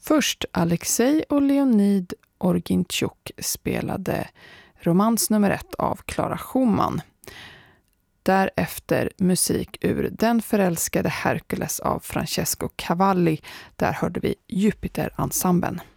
Först Alexej och Leonid Orgintjuk spelade Romans nummer 1 av Clara Schumann. Därefter musik ur Den förälskade Herkules av Francesco Cavalli. Där hörde vi Jupiter-ensemblen.